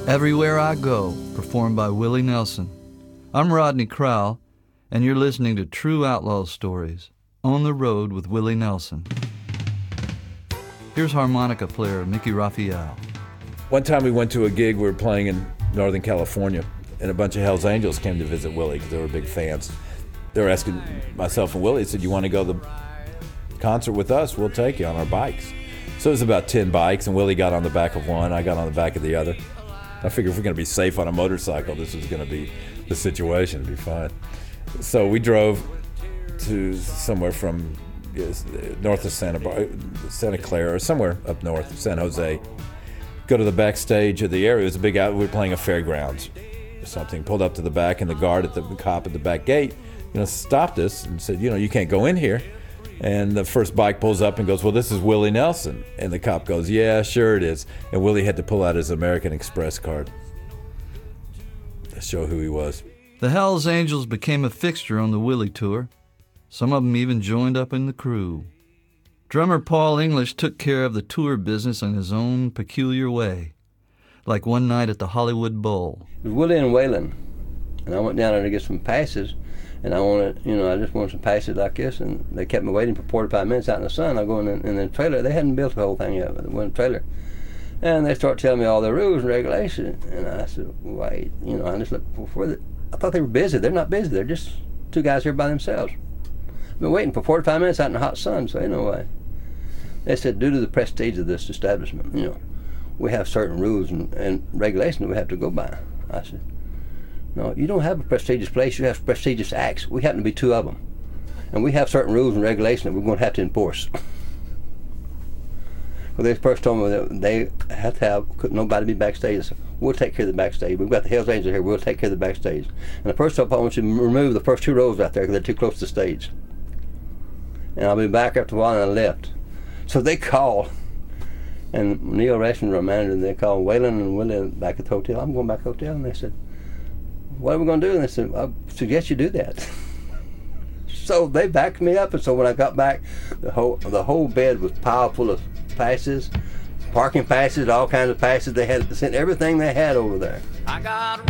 Everywhere I Go, performed by Willie Nelson. I'm Rodney Crowell, and you're listening to True Outlaw Stories, On the Road with Willie Nelson. Here's harmonica player Mickey Raphael. One time we went to a gig, we were playing in Northern California, and a bunch of Hells Angels came to visit Willie because they were big fans. They were asking myself and Willie, they said, "You want to go to the concert with us? We'll take you on our bikes." So it was about 10 bikes, and Willie got on the back of one, I got on the back of the other. I figured if we're going to be safe on a motorcycle, this was going to be the situation. It'd be fine. So we drove to somewhere from north of Santa Clara, or somewhere up north, San Jose. Go to the backstage of the area. It was a big out. We were playing a fairgrounds or something. Pulled up to the back, and the cop at the back gate, stopped us and said, "You can't go in here." And the first bike pulls up and goes, "Well, this is Willie Nelson." And the cop goes, "Yeah, sure it is." And Willie had to pull out his American Express card to show who he was. The Hells Angels became a fixture on the Willie tour. Some of them even joined up in the crew. Drummer Paul English took care of the tour business in his own peculiar way, like one night at the Hollywood Bowl. It was Willie and Waylon, and I went down there to get some passes. And I just wanted some passes like this, and they kept me waiting for 45 minutes out in the sun. I go in the trailer. They hadn't built the whole thing yet, but it was a trailer. And they start telling me all the rules and regulations. And I said, wait, I just looked I thought they were busy. They're not busy. They're just two guys here by themselves. I've been waiting for 45 minutes out in the hot sun, so ain't no way. They said, due to the prestige of this establishment, we have certain rules and regulations we have to go by. I said, no, you don't have a prestigious place, you have prestigious acts. We happen to be two of them. And we have certain rules and regulations that we're going to have to enforce. Well, they first told me that they have to have nobody be backstage. I said, we'll take care of the backstage. We've got the Hells Angels here, we'll take care of the backstage. And the first off, I want you to remove the first two rows out there because they're too close to the stage. And I'll be back after a while, and I left. So they called, and Neil Rashman, our manager, they called Waylon and Willie back at the hotel. I'm going back to the hotel, and they said, what are we going to do? And they said, I suggest you do that. So they backed me up, and so when I got back, the whole bed was piled full of passes, parking passes, all kinds of passes. They had sent everything they had over there. I got